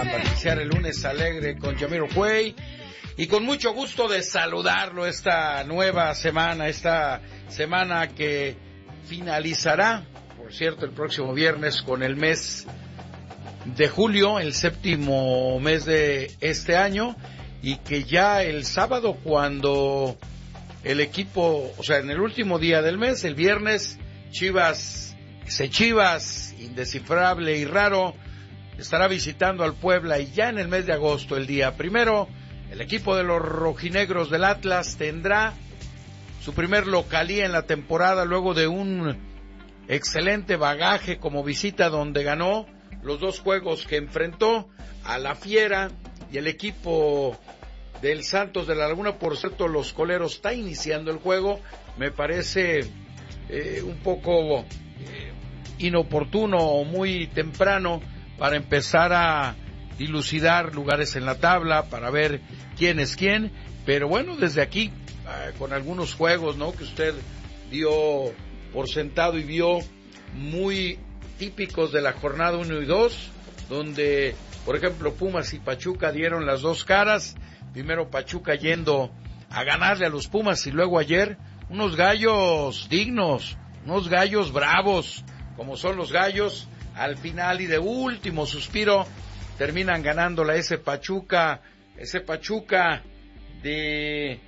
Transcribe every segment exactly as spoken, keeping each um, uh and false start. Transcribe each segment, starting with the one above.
para iniciar el lunes alegre con Jamiroquai y con mucho gusto de saludarlo esta nueva semana, esta semana que finalizará, por cierto, el próximo viernes con el mes de julio, el séptimo mes de este año, y que ya el sábado, cuando el equipo, o sea, en el último día del mes, el viernes, Chivas, ese Chivas indescifrable y raro, estará visitando al Puebla, y ya en el mes de agosto, el día primero, el equipo de los rojinegros del Atlas tendrá su primer localía en la temporada luego de un excelente bagaje como visita, donde ganó los dos juegos que enfrentó a la Fiera y el equipo del Santos de la Laguna. Por cierto, los coleros está iniciando el juego, me parece eh, un poco eh, inoportuno o muy temprano para empezar a dilucidar lugares en la tabla, para ver quién es quién, pero bueno, desde aquí, eh, con algunos juegos, ¿no?, que usted dio por sentado y vio muy típicos de la jornada uno y dos, donde, por ejemplo, Pumas y Pachuca dieron las dos caras. Primero Pachuca yendo a ganarle a los Pumas, y luego ayer unos gallos dignos, unos gallos bravos, como son los gallos, al final y de último suspiro terminan ganándola ese Pachuca, ese Pachuca de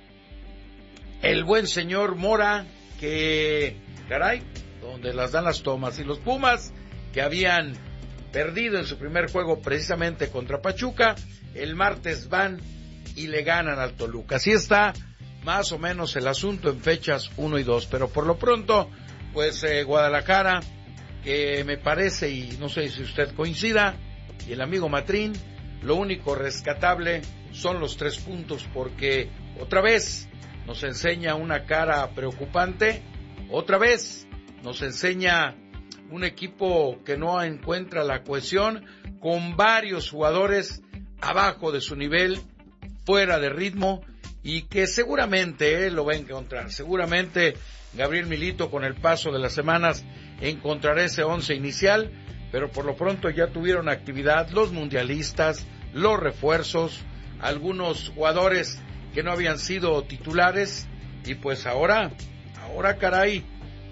el buen señor Mora, que, caray, donde las dan las tomas. Y los Pumas, que habían perdido en su primer juego precisamente contra Pachuca, el martes van y le ganan al Toluca. Así está más o menos el asunto en fechas uno y dos, pero por lo pronto, pues eh, Guadalajara, que me parece, y no sé si usted coincida, y el amigo Matrín, lo único rescatable son los tres puntos, porque otra vez nos enseña una cara preocupante, otra vez nos enseña un equipo que no encuentra la cohesión, con varios jugadores abajo de su nivel, fuera de ritmo, y que seguramente él lo va a encontrar. Seguramente Gabriel Milito, con el paso de las semanas, encontrará ese once inicial, pero por lo pronto ya tuvieron actividad los mundialistas, los refuerzos, algunos jugadores que no habían sido titulares, y pues ahora, ahora caray,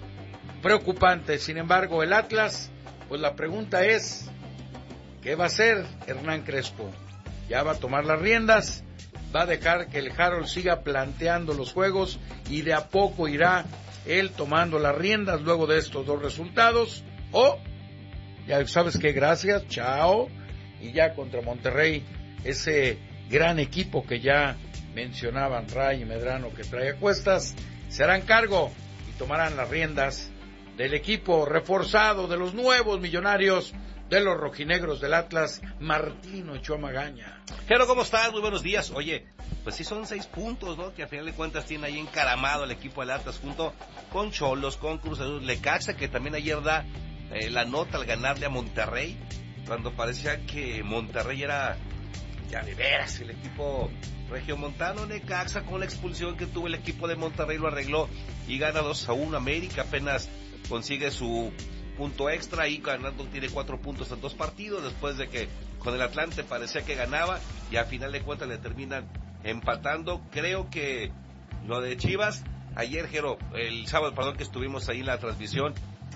preocupante. Sin embargo, el Atlas, pues la pregunta es, ¿qué va a hacer Hernán Crespo? ¿Ya va a tomar las riendas? ¿Va a dejar que el Harold siga planteando los juegos y de a poco irá él tomando las riendas luego de estos dos resultados? ¿O, ya sabes qué, gracias, chao, y ya contra Monterrey, ese gran equipo que ya mencionaban Ray y Medrano, que trae a cuestas, se harán cargo y tomarán las riendas del equipo reforzado de los nuevos millonarios de los rojinegros del Atlas, Martín Ochoa Magaña? Jero, ¿cómo estás? Muy buenos días. Oye, pues sí son seis puntos, ¿no?, que a final de cuentas tiene ahí encaramado el equipo del Atlas, junto con Cholos, con Cruz Azul, Necaxa, que también ayer da eh, la nota al ganarle a Monterrey, cuando parecía que Monterrey era, ya de veras, el equipo regiomontano. Necaxa, con la expulsión que tuvo el equipo de Monterrey, lo arregló y gana dos a uno. América apenas consigue su punto extra y ganando, tiene cuatro puntos en dos partidos, después de que con el Atlante parecía que ganaba y a final de cuentas le terminan empatando. Creo que lo de Chivas, ayer, Jero, el sábado, perdón, que estuvimos ahí en la transmisión,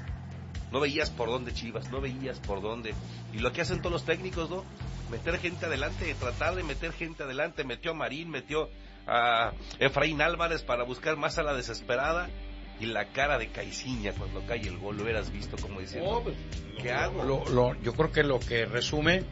no veías por dónde Chivas, no veías por dónde, y lo que hacen todos los técnicos, ¿no?, meter gente adelante, tratar de meter gente adelante. Metió a Marín, metió a Efraín Álvarez para buscar más a la desesperada. Y la cara de Caiciña cuando cae el gol, lo hubieras visto como diciendo, oh, pues, ¿qué lo, hago? Lo, lo, yo creo que lo que resume,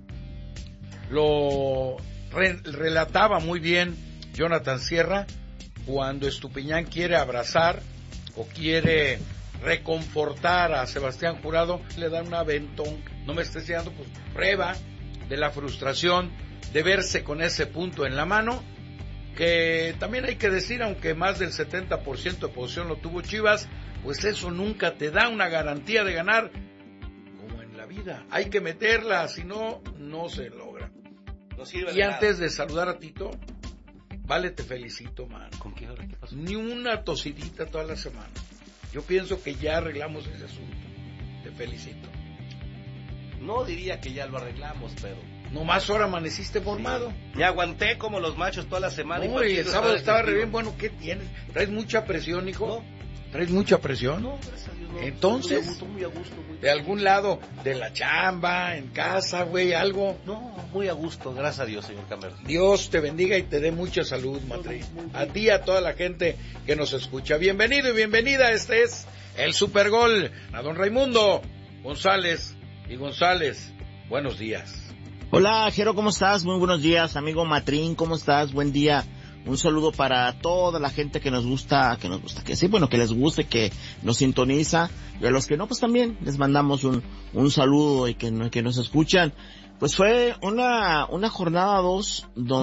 lo re, relataba muy bien Jonathan Sierra, cuando Estupiñán quiere abrazar o quiere reconfortar a Sebastián Jurado, le dan un aventón. No me estés dando, pues, prueba de la frustración de verse con ese punto en la mano, que también hay que decir, aunque más del setenta por ciento de posesión lo tuvo Chivas, pues eso nunca te da una garantía de ganar, como en la vida. Hay que meterla, si no, no se logra. No sirve y de antes nada. de saludar a Tito, vale, te felicito, man. ¿Con qué hora? ¿Qué pasó? Ni una tosidita toda la semana. Yo pienso que ya arreglamos ese asunto. Te felicito. No diría que ya lo arreglamos, pero Nomás ahora amaneciste formado. Me aguanté como los machos toda la semana. No, y el sábado estaba re bien. Bueno, ¿qué tienes? ¿Traes mucha presión, hijo? No. ¿Traes mucha presión? No, gracias a Dios, no. Entonces, muy a gusto, muy a gusto, muy... de algún lado, de la chamba, en casa, güey, algo. No, muy a gusto, gracias a Dios, señor Camer. Dios te bendiga y te dé mucha salud, Matri. A ti y a toda la gente que nos escucha. Bienvenido y bienvenida, este es el Supergol. A don Raimundo González y González, buenos días. Hola, Jero, ¿cómo estás? Muy buenos días, amigo Matrín, ¿cómo estás? Buen día. Un saludo para toda la gente que nos gusta, que nos gusta, que sí, bueno, que les guste, que nos sintoniza, y a los que no, pues también les mandamos un, un saludo y que, que nos escuchan. Pues fue una, una jornada dos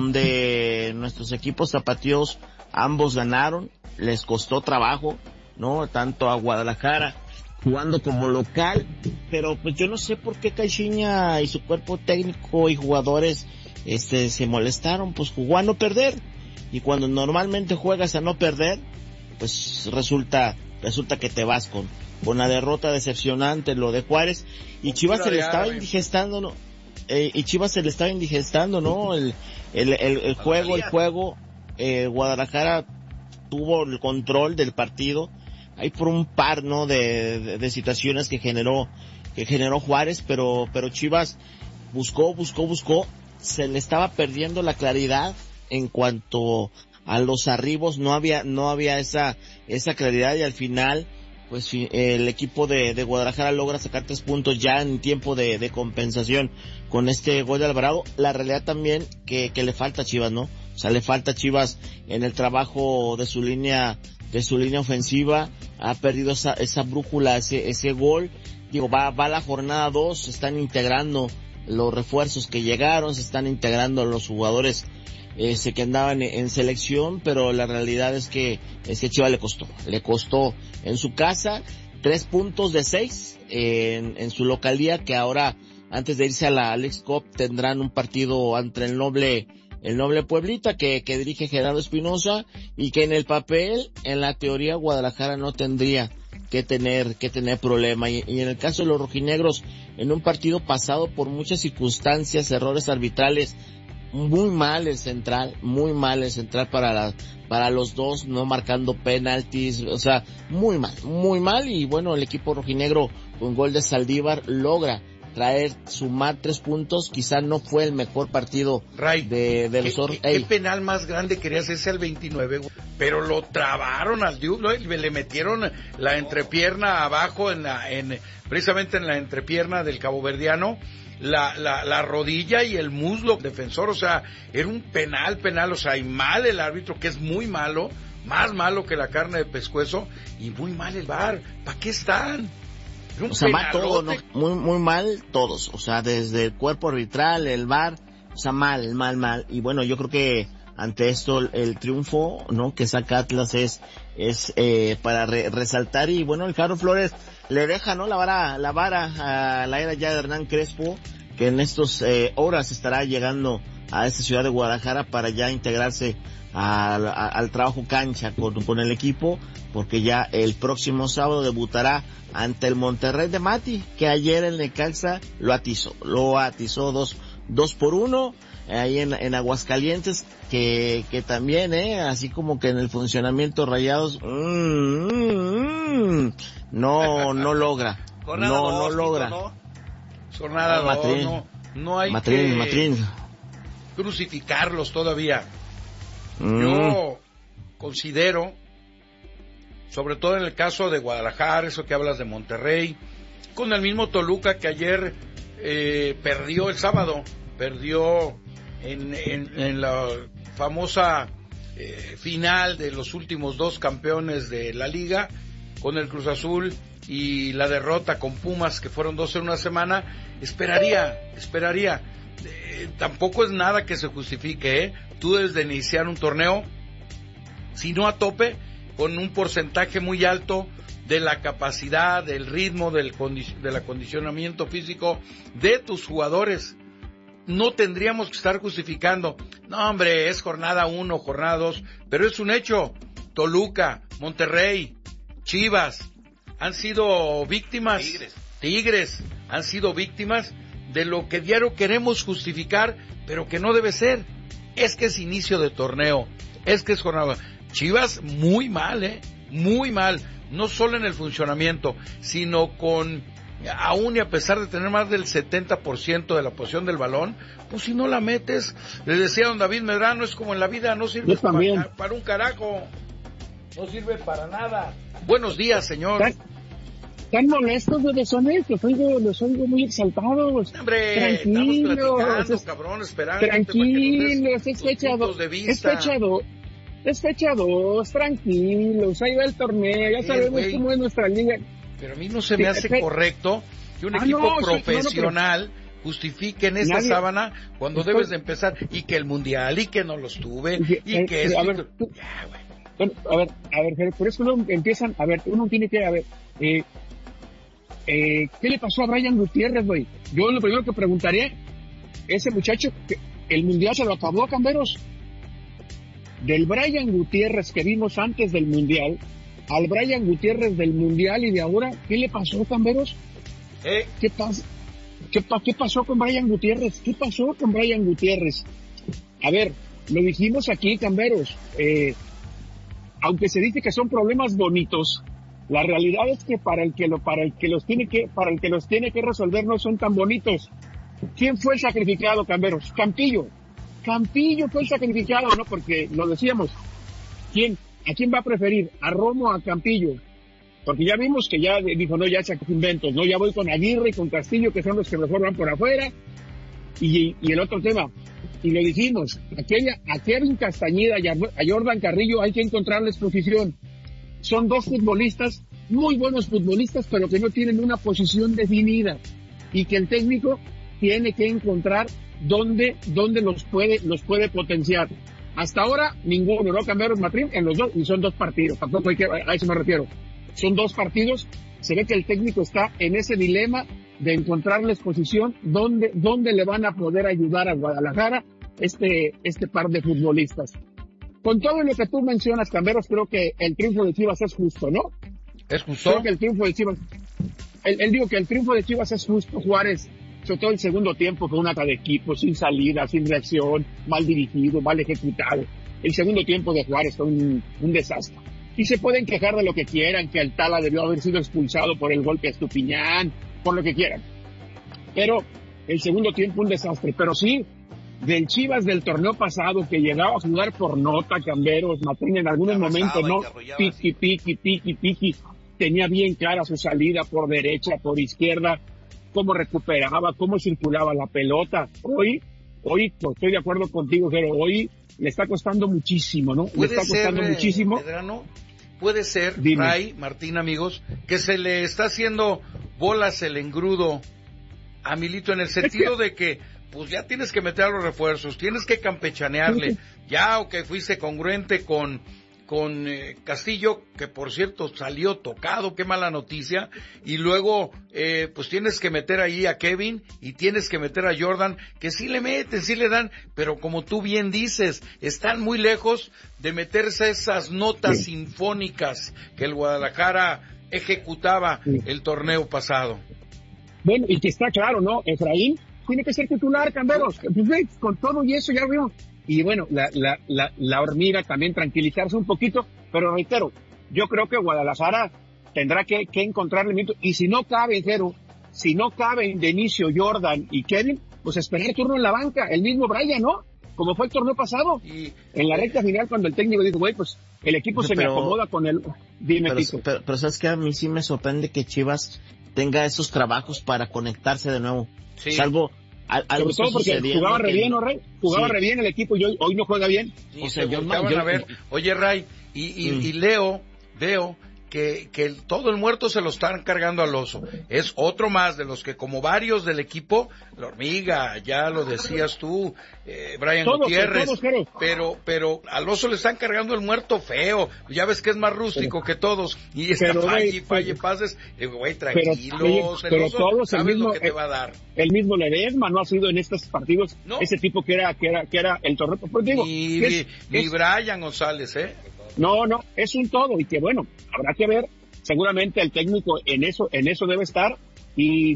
donde nuestros equipos tapatíos ambos ganaron, les costó trabajo, ¿no? Tanto a Guadalajara jugando como local, pero pues yo no sé por qué Caixinha y su cuerpo técnico y jugadores este se molestaron, pues jugó a no perder, y cuando normalmente juegas a no perder, pues resulta resulta que te vas con con la derrota decepcionante, lo de Juárez, y Chivas se le estaba indigestando, ¿no? Eh, y Chivas se le estaba indigestando, ¿no? El el el, el juego, el juego, eh, Guadalajara tuvo el control del partido. Hay por un par, ¿no? De, de, de situaciones que generó, que generó Juárez, pero, pero Chivas buscó, buscó, buscó, se le estaba perdiendo la claridad en cuanto a los arribos, no había, no había esa, esa claridad, y al final, pues, el equipo de, de Guadalajara logra sacar tres puntos ya en tiempo de, de compensación con este gol de Alvarado. La realidad también que, que le falta a Chivas, ¿no? O sea, le falta a Chivas en el trabajo de su línea, de su línea ofensiva, ha perdido esa, esa brújula, ese, ese gol. Digo, va, va la jornada dos, se están integrando los refuerzos que llegaron, se están integrando los jugadores, ese que andaban en selección, pero la realidad es que, es que Chivas le costó, le costó en su casa, tres puntos de seis, en, en su localía, que ahora, antes de irse a la Alex Cup, tendrán un partido ante el Noble, el Noble Pueblita, que, que dirige Gerardo Espinosa, y que en el papel, en la teoría, Guadalajara no tendría que tener, que tener problema. Y, y en el caso de los rojinegros, en un partido pasado por muchas circunstancias, errores arbitrales, muy mal el central, muy mal el central para la, para los dos, no marcando penaltis, o sea, muy mal, muy mal, y bueno, el equipo rojinegro con gol de Saldívar logra traer, sumar tres puntos. Quizá no fue el mejor partido Ray, de, de los ¿qué, otros. ¿qué, qué penal más grande quería hacerse al veintinueve? Pero lo trabaron al Duke, ¿no? Le metieron la entrepierna abajo, en la, en, precisamente en la entrepierna del caboverdiano, la, la, la rodilla y el muslo defensor. O sea, era un penal, penal, o sea, y mal el árbitro, que es muy malo, más malo que la carne de pescuezo, y muy mal el V A R. ¿Para qué están? O sea, mal todo, ¿no? Muy, muy mal todos. O sea, desde el cuerpo arbitral, el V A R, o sea, mal, mal, mal. Y bueno, yo creo que ante esto el, el triunfo, ¿no? Que saca Atlas es, es, eh, para re, resaltar. Y bueno, el Jaro Flores le deja, ¿no? La vara, la vara a la era ya de Hernán Crespo, que en estos, eh, horas estará llegando a esta ciudad de Guadalajara para ya integrarse al, al trabajo cancha con, con el equipo, porque ya el próximo sábado debutará ante el Monterrey de Mati, que ayer el Necaxa lo atizó, lo atizó dos, dos por uno, ahí en, en Aguascalientes, que, que también, eh, así como que en el funcionamiento Rayados, mmm, mmm, no, no logra, no, no logra. ¿No? Jornada no, dos, no, no hay Matrín, que Matrín. crucificarlos todavía. Mm. Yo considero, sobre todo en el caso de Guadalajara, eso que hablas de Monterrey, con el mismo Toluca que ayer eh, perdió el sábado, perdió en, en, en la famosa eh, final de los últimos dos campeones de la liga, con el Cruz Azul, y la derrota con Pumas, que fueron dos en una semana. Esperaría, esperaría. Eh, tampoco es nada que se justifique, ¿eh? Tú debes de iniciar un torneo, si no a tope, con un porcentaje muy alto de la capacidad, del ritmo, del, condi- del acondicionamiento físico de tus jugadores. No tendríamos que estar justificando, no hombre, es jornada uno, jornada dos, pero es un hecho. Toluca, Monterrey, Chivas han sido víctimas, Tigres, Tigres han sido víctimas de lo que diario queremos justificar, pero que no debe ser. Es que es inicio de torneo, es que es jornada. Chivas muy mal, eh, muy mal, no solo en el funcionamiento, sino con, aún y a pesar de tener más del setenta por ciento de la posición del balón, pues si no la metes, le decía don David Medrano, es como en la vida, no sirve para, para un carajo, no sirve para nada. Buenos días, señor. Están molestos de deshonestos, los oigo, los oigo muy exaltados. Hombre, tranquilos, estamos platicando, es, cabrón, esperando. Tranquilos, es fecha dos, es fecha dos, es fecha dos, tranquilos, ahí va el torneo, ya eh, sabemos wey. Cómo es nuestra liga. Pero a mí no se me hace fe... correcto que un ah, equipo no, profesional no, no, pero... justifique en esta Nadie... sábana cuando Estoy... debes de empezar, y que el mundial, y que no los tuve, y, y eh, que... Eh, a ver, tú... ya, bueno, a ver, a ver, por eso uno empiezan, a ver, uno tiene que, a ver, eh, Eh, ¿qué le pasó a Brian Gutiérrez, güey? Yo lo primero que preguntaría, ese muchacho, el mundial se lo acabó, Camberos. Del Brian Gutiérrez que vimos antes del mundial, al Brian Gutiérrez del mundial y de ahora, ¿qué le pasó, Camberos? ¿Eh? ¿Qué, pas ¿Qué, pa ¿Qué pasó con Brian Gutiérrez? ¿Qué pasó con Brian Gutiérrez? A ver, lo dijimos aquí, Camberos, eh, aunque se dice que son problemas bonitos, la realidad es que para el que lo, para el que los tiene que, para el que los tiene que resolver no son tan bonitos. ¿Quién fue el sacrificado, Camberos? Campillo. Campillo fue el sacrificado, ¿no? Porque lo decíamos. ¿Quién, a quién va a preferir? ¿A Romo o a Campillo? Porque ya vimos que ya dijo, no, ya sacó inventos, ¿no? Ya voy con Aguirre y con Castillo, que son los que mejor van por afuera. Y, y el otro tema, y lo dijimos, aquella, a Kevin Castañeda y a, a Jordan Carrillo hay que encontrarles posición. Son dos futbolistas, muy buenos futbolistas, pero que no tienen una posición definida. Y que el técnico tiene que encontrar dónde, dónde los puede, los puede potenciar. Hasta ahora, ninguno, ¿no? Cambiaron Matrín en los dos, y son dos partidos. Tampoco hay que, a eso me refiero. Son dos partidos. Se ve que el técnico está en ese dilema de encontrarles posición, dónde, dónde le van a poder ayudar a Guadalajara este, este par de futbolistas. Con todo lo que tú mencionas, Camberos, creo que el triunfo de Chivas es justo, ¿no? ¿Es justo? Creo que el triunfo de Chivas... Él, él digo que el triunfo de Chivas es justo. Juárez, sobre todo el segundo tiempo, fue un ataque de equipo, sin salida, sin reacción, mal dirigido, mal ejecutado. El segundo tiempo de Juárez fue un, un desastre. Y se pueden quejar de lo que quieran, que Altala debió haber sido expulsado por el golpe a Estupiñán, por lo que quieran. Pero el segundo tiempo un desastre. Pero sí, del Chivas del torneo pasado, que llegaba a jugar por nota, Camberos, Matrín, en algunos momentos, ¿no? Piqui, piqui, piqui, piqui. Tenía bien clara su salida por derecha, por izquierda, cómo recuperaba, cómo circulaba la pelota. Hoy, hoy, pues, estoy de acuerdo contigo, pero hoy le está costando muchísimo, ¿no? Le está costando ser, muchísimo. Medrano, puede ser, Dime. Ray, Martín, amigos, que se le está haciendo bolas el engrudo a Milito en el sentido es que... de que pues ya tienes que meter a los refuerzos, tienes que campechanearle, ya o que fuiste congruente con con eh, Castillo, que por cierto salió tocado, qué mala noticia, y luego eh, pues tienes que meter ahí a Kevin y tienes que meter a Jordan, que sí le meten, sí le dan, pero como tú bien dices, están muy lejos de meterse esas notas sí. sinfónicas que el Guadalajara ejecutaba sí. el torneo pasado. Bueno, y que está claro, ¿no? Efraín tiene que ser titular, Camberos, con todo y eso ya veo. Y bueno, la, la, la, la hormiga también tranquilizarse un poquito, pero reitero, yo creo que Guadalajara tendrá que, que encontrarle minutos, y si no cabe, Jero, si no caben de inicio Jordan y Kevin, pues esperar turno en la banca, el mismo Brian, ¿no? Como fue el torneo pasado, y, en la recta final cuando el técnico dijo, güey, pues el equipo se pero, me acomoda con el... Dime, pero, Tito. Pero, pero sabes que a mí sí me sorprende que Chivas tenga esos trabajos para conectarse de nuevo. Sí. Salvo al, algo sobre todo porque jugaba re bien, ¿no, Ray? Jugaba sí. re bien el equipo y hoy, hoy no juega bien. Sí, o sea, yo, yo, a ver, oye, Ray, y, y, mm. y Leo, veo que, que el, todo el muerto se lo están cargando al oso. Es otro más de los que, como varios del equipo, la hormiga, ya lo decías tú, eh, Brian todos, Gutiérrez, todos, todos, pero pero al oso le están cargando el muerto feo. Ya ves que es más rústico pero, que todos. Y está falle, falle, pases. Digo, güey, tranquilos. Pero, pero todos el mismo, lo que te va a dar. El mismo Ledesma no ha sido en estos partidos ¿no? ese tipo que era que era que era el torneo. Pues digo, ni, es, ni, es, ni Brian González, ¿eh? No, no, es un todo y que bueno, habrá que ver, seguramente el técnico en eso, en eso debe estar y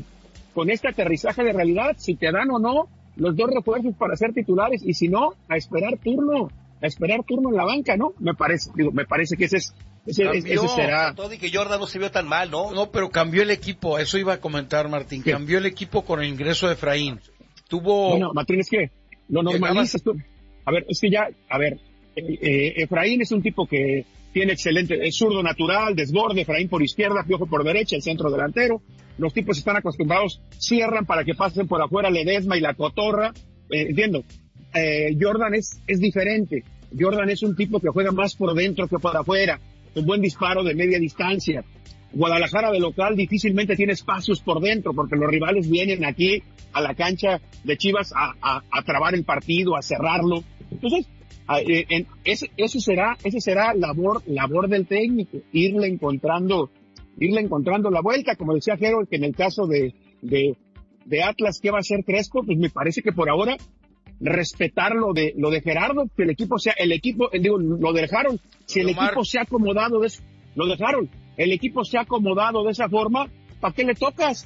con este aterrizaje de realidad, si te dan o no los dos refuerzos para ser titulares, y si no, a esperar turno, a esperar turno en la banca, ¿no? Me parece, digo, me parece que ese es, ese, Cambió, ese será. Todo y que Jordan no se vio tan mal, ¿no? No, pero cambió el equipo, eso iba a comentar Martín, ¿Qué? cambió el equipo con el ingreso de Efraín. Tuvo... Bueno, Martín, es que lo normalizas tú. A ver, es que ya, a ver, eh, eh, Efraín es un tipo que tiene excelente, es zurdo natural, desborde, Efraín por izquierda, Piojo por derecha, el centro delantero. Los tipos están acostumbrados, cierran para que pasen por afuera Ledesma y la cotorra, eh, entiendo. Eh, Jordan es, es diferente. Jordan es un tipo que juega más por dentro que por afuera, un buen disparo de media distancia. Guadalajara de local difícilmente tiene espacios por dentro porque los rivales vienen aquí a la cancha de Chivas a, a, a trabar el partido, a cerrarlo. Entonces, a, eh, en, ese, ese será, ese será labor, labor del técnico, irle encontrando, irle encontrando la vuelta, como decía Jero, que en el caso de, de, de Atlas, ¿qué va a hacer Crespo? Pues me parece que por ahora respetar lo de, lo de Gerardo, que el equipo sea, el equipo, digo, lo dejaron, si el equipo se ha acomodado de eso, lo dejaron, el equipo se ha acomodado de esa forma, ¿para qué le tocas?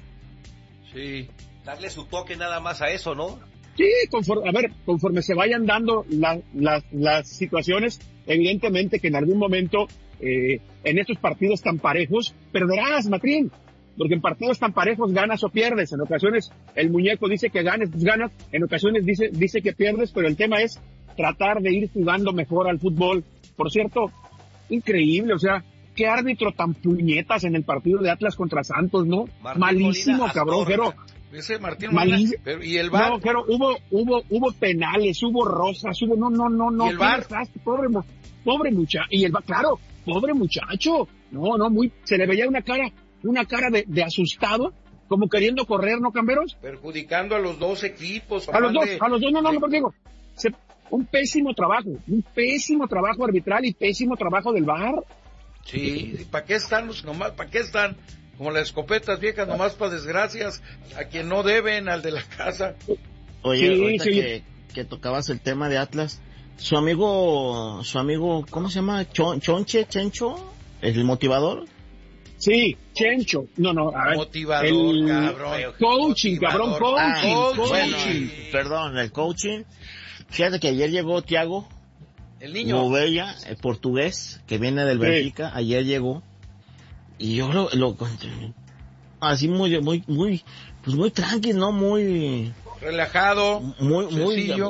Sí. Darle su toque nada más a eso, ¿no? Sí, conforme, a ver, conforme se vayan dando la, la, las situaciones, evidentemente que en algún momento, eh, en estos partidos tan parejos, perderás, Matrín, porque en partidos tan parejos ganas o pierdes. En ocasiones el muñeco dice que ganes, pues ganas, en ocasiones dice, dice que pierdes, pero el tema es tratar de ir jugando mejor al fútbol. Por cierto, increíble, o sea, qué árbitro tan puñetas en el partido de Atlas contra Santos, ¿no? Martín Malísimo, Molina cabrón, pero Ese Martín Malí... Molina, pero, ¿y el V A R? No, pero hubo, hubo, hubo penales, hubo rosas, hubo, no, no, no, no. ¿Y el V A R? Pobre, pobre muchacho, y el V A R, claro, pobre muchacho, no, no, muy, se le veía una cara, una cara de, de asustado, como queriendo correr, ¿no, Camberos? Perjudicando a los dos equipos. A los dos, de... a los dos, no, no, no, porque digo, se, un pésimo trabajo, un pésimo trabajo arbitral y pésimo trabajo del V A R. Sí, ¿para qué están los nomás? ¿Para qué están? Como las escopetas viejas, nomás para desgracias, a quien no deben, al de la casa. Oye, Sí, ahorita sí. Que, que tocabas el tema de Atlas, su amigo, su amigo, ¿cómo se llama? Chon- Chonche, Chencho, el motivador. Sí, Chencho, no, no, a ver, Motivador, el cabrón. coaching, cabrón, Motivador. coaching, Ah, coaching. bueno, coaching. perdón, el coaching. Fíjate que ayer llegó Thiago El niño. Gouveia, el portugués, que viene del Sí. Benfica, ayer llegó. Y yo lo, lo así muy, muy, muy, pues muy tranqui, ¿no? Muy, Relajado. muy, muy, Sencillo.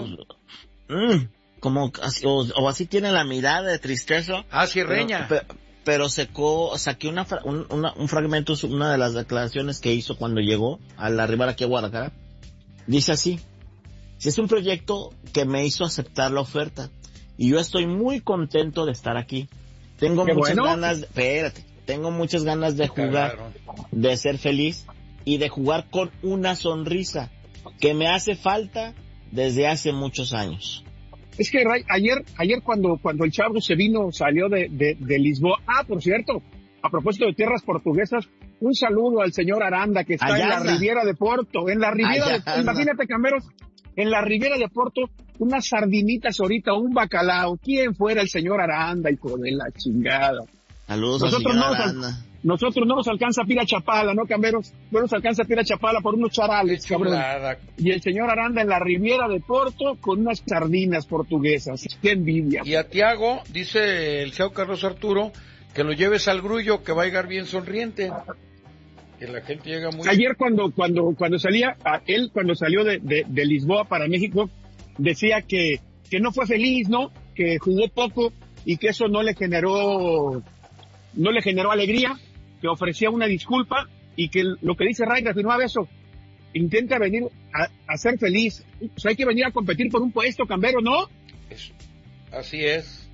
mm, como, así- o, o así tiene la mirada de tristeza. Ah, cierreña. Pero, pero, pero secó, saqué una, fra- un, una- un fragmento, una de las declaraciones que hizo cuando llegó al arribar aquí a Guadalajara. Dice así: si es un proyecto que me hizo aceptar la oferta y yo estoy muy contento de estar aquí. Tengo Qué muchas bueno. ganas, de, espérate, tengo muchas ganas de jugar, Cagaron. de ser feliz y de jugar con una sonrisa que me hace falta desde hace muchos años. Es que Ray, ayer, ayer cuando, cuando el chavo se vino, salió de, de, de Lisboa. Ah, por cierto, a propósito de tierras portuguesas, un saludo al señor Aranda que está Allá en la anda. Riviera de Porto, en la Riviera Allá de, anda. imagínate, Camberos, en la Riviera de Porto, unas sardinitas ahorita, un bacalao. ¿Quién fuera el señor Aranda, hijo de la chingada? Saludos Nosotros a no, señora nos, Aranda. nosotros no nos alcanza Pira Chapala, ¿no, Camberos? No nos alcanza Pira Chapala por unos charales, cabrón. Chulada. Y el señor Aranda en la Riviera de Porto con unas sardinas portuguesas. ¡Qué envidia! Y a Tiago, dice el Geo Carlos Arturo, que lo lleves al Grullo, que va a llegar bien sonriente. Que la gente llega muy... Ayer cuando, cuando, cuando salía, a él cuando salió de, de, de Lisboa para México, decía que, que no fue feliz, ¿no? Que jugó poco y que eso no le generó, no le generó alegría, que ofrecía una disculpa y que lo que dice Ray reafirmaba eso. Intenta venir a, a ser feliz. Pues hay que venir a competir por un puesto, Cambero, ¿no? Es- Así es.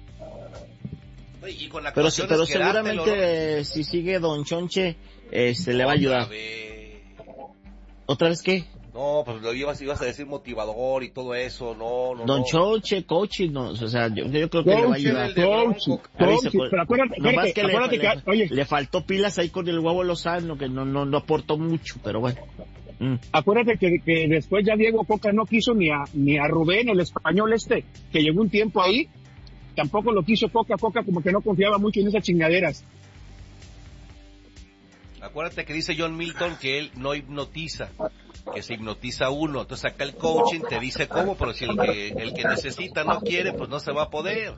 Y con Pero, actuaciones pero que dártelo, seguramente eh, si sigue Don Chonche, eh, se le va a ayudar. Otra vez. ¿Otra vez qué? No, pues lo ibas, ibas a decir motivador y todo eso, no, no, Don no. Chonche, coaching, no, o sea, yo, yo creo que le va a Coaching, ayudar. el de coaching, Bronco. Avisa, coaching. pues, Pero acuérdate, nomás acuérdate, que le, acuérdate le- que, oye, le faltó pilas ahí con el huevo Lozano, que no, no, no aportó mucho, pero bueno. Mm. acuérdate que, que después ya Diego Coca no quiso ni a, ni a Rubén, el español este, que llegó un tiempo ahí, tampoco lo quiso Coca, Coca como que no confiaba mucho en esas chingaderas. Acuérdate que dice John Milton que él no hipnotiza, que se hipnotiza uno. Entonces acá el coaching te dice cómo, pero si el que, el que necesita no quiere, pues no se va a poder.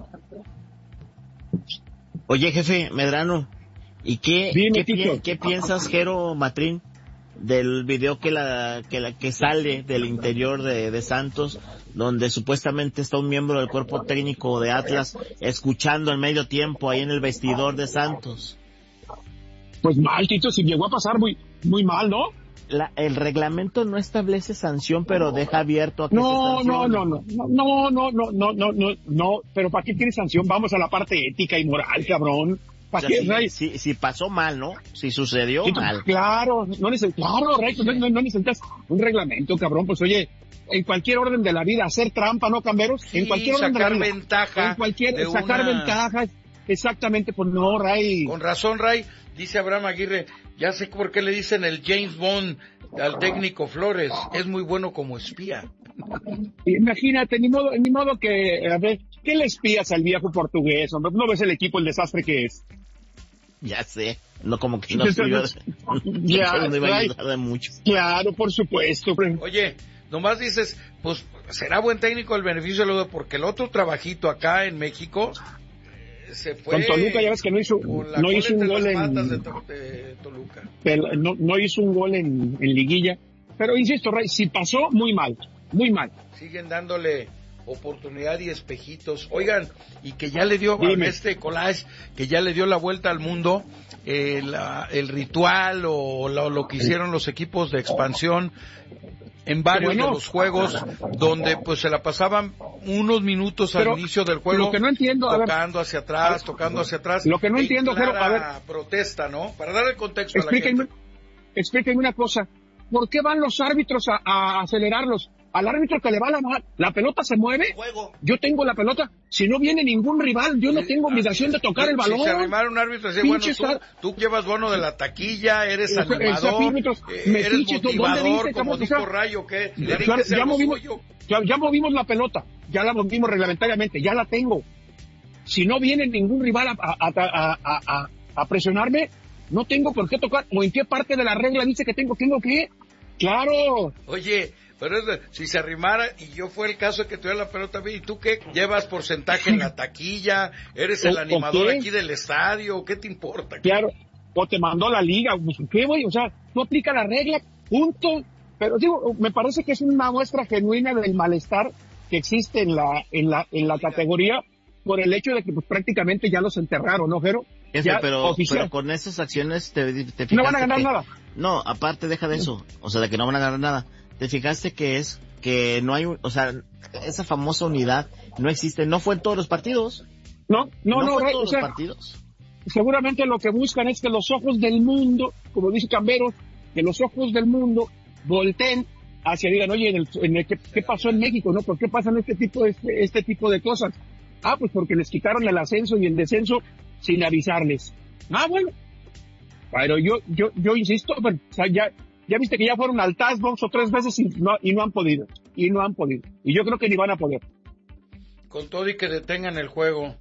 Oye, jefe Medrano, ¿y qué, Dime, qué, Tito. qué piensas, Jero Matrín, del video que la que la que sale del interior de, de Santos, donde supuestamente está un miembro del cuerpo técnico de Atlas escuchando el medio tiempo ahí en el vestidor de Santos? Pues mal, Tito, si llegó a pasar muy, muy mal, ¿no? La, el reglamento no establece sanción, pero deja abierto a que No, se no, sancione. no, no, no, no, no, no, no, no, no, pero ¿para qué tiene sanción? Vamos a la parte ética y moral, cabrón. O ¿Para sea, qué, si, Ray? si, si pasó mal, ¿no? Si sucedió Tito, mal. Claro, no necesitas, claro, Ray, no, no, no necesitas un reglamento, cabrón, pues oye, en cualquier orden de la vida, hacer trampa, ¿no, Camberos? Sí, en cualquier orden de la sacar vida. ventaja En cualquier, de sacar una- ventajas, exactamente, pues no, Ray. Con razón, Ray, dice Abraham Aguirre, ya sé por qué le dicen el James Bond al técnico Flores, es muy bueno como espía. Imagínate, ni modo, ni modo que, a ver, ¿qué le espías al viejo portugués, hombre? ¿No ves el equipo, el desastre que es? Ya sé. No, como que no sirvió de, Ya, no iba a Ray. ayudar de mucho. Claro, por supuesto. hombre. Oye, nomás dices, pues será buen técnico el beneficio luego, porque el otro trabajito acá en México eh, se fue Con Toluca ya ves que no hizo, con la no cola hizo un entre gol las en, patas de, To- de Toluca. pero no, no hizo un gol en, en liguilla. Pero insisto, Ray, si pasó, muy mal, muy mal. Siguen dándole oportunidad y espejitos. Oigan, y que ya le dio a Dime. este collage, que ya le dio la vuelta al mundo, eh, la- el ritual o lo, lo que hicieron los equipos de expansión en varios Bueno. de los juegos, donde pues se la pasaban unos minutos Pero al inicio del juego, lo que no entiendo, a ver, tocando hacia atrás, tocando hacia atrás. Lo que no en entiendo, Jero, a clara protesta, ¿no? Para dar el contexto a la Explíquenme, gente. explíquenme una cosa. ¿Por qué van los árbitros a, a acelerarlos? Al árbitro que le va la ma- la pelota se mueve, Juego. yo tengo la pelota, si no viene ningún rival, yo no tengo obligación de tocar el balón. Si se arrimara un árbitro y decía, bueno, Pinches tú, ar- tú llevas bono de la taquilla, eres Esa- esa animador, árbitros, eh, me eres pinche, ¿dónde motivador, dice, como cabrón? dijo O sea, Rayo, que Ya, tiene claro, que ser ya lo movimos, suyo. ya, ya movimos la pelota, ya la movimos reglamentariamente, ya la tengo. Si no viene ningún rival a, a, a, a, a, a presionarme, no tengo por qué tocar. ¿O en qué parte de la regla dice que tengo, tengo que? Claro. Oye, pero es de- si se arrimara y yo fue el caso de que tuviera la pelota, ¿y tú qué? ¿Llevas porcentaje en la taquilla? ¿Eres el ¿O- o animador qué? aquí del estadio? ¿Qué te importa? Claro, o te mandó la liga, pues, ¿qué güey? O sea, no aplica la regla, punto. Pero digo, me parece que es una muestra genuina del malestar que existe en la, en la, en la categoría por el hecho de que pues prácticamente ya los enterraron, ¿no, Jero? Jefe, Ya pero, oficial. pero con esas acciones te, te fijaste No van a ganar que- nada. No, aparte deja de eso, o sea, de que no van a ganar nada. Te fijaste que es que no hay, un- o sea, esa famosa unidad no existe, no fue en todos los partidos. No, no, no, fue en Ray, todos o sea, los partidos. seguramente lo que buscan es que los ojos del mundo, como dice Camberos, que los ojos del mundo volteen hacia, digan, oye, en el, en el, ¿qué, qué pasó en México, no? ¿Por qué pasan este tipo, este, este tipo de cosas? Ah, pues porque les quitaron el ascenso y el descenso sin avisarles. Ah, bueno. Pero yo, yo, yo insisto, bueno, o sea, ya, ya viste que ya fueron al Task Box o tres veces y no, y no han podido. Y no han podido. Y yo creo que ni van a poder. Con todo y que detengan el juego.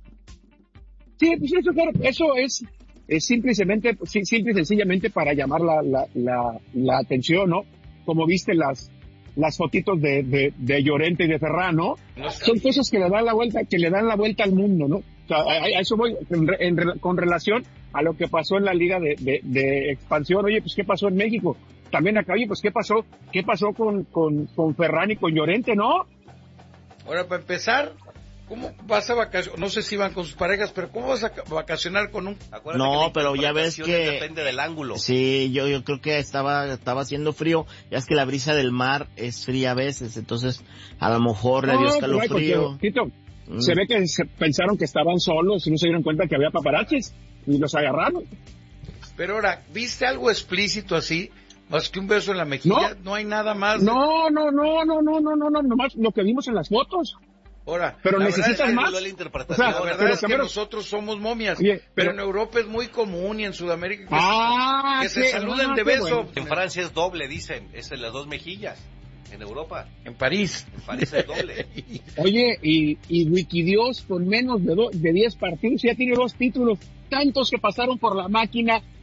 Sí, pues eso, claro, eso es, es simplemente, sí, simple y sencillamente para llamar la, la, la, la atención, ¿no? Como viste las, las fotitos de, de, de Llorente y de Ferran, ¿no? No sé. Son cosas que le dan la vuelta, que le dan la vuelta al mundo, ¿no? O sea, a, a eso voy, en, re- en re- con relación a lo que pasó en la liga de, de, de expansión. Oye, pues, ¿qué pasó en México? También acá, oye, pues, ¿qué pasó? ¿Qué pasó con, con, con Ferran y con Llorente, no? Ahora, para empezar, ¿cómo vas a vacacionar? No sé si van con sus parejas, pero ¿cómo vas a vacacionar con un... Acuérdate No, que la pero ya ves interpretación que- depende del ángulo. Sí, yo, yo creo que estaba, estaba haciendo frío, ya es que la brisa del mar es fría a veces, entonces a lo mejor le dio No, pero, ay, escalofrío. porque, Tito, Mm. se ve que se pensaron que estaban solos y no se dieron cuenta que había paparazzis y los agarraron. Pero ahora, ¿viste algo explícito así? Más que un beso en la mejilla, no, hay nada más. No, no, no, no, no, no, no, no, nomás lo que vimos en las fotos. Ahora, Pero la necesitas verdad es- más. La interpretación. O sea, La verdad pero es que Camero- nosotros somos momias, Oye, pero, pero- en Europa es muy común y en Sudamérica que, Ah, se, que se qué- saluden ah, de qué beso. bueno. En Francia es doble, dicen. Es en las dos mejillas. En Europa. En París. En París es doble. Oye, y, y Wikidios con menos de, do- de diez partidos ya tiene dos títulos, tantos que pasaron por la máquina,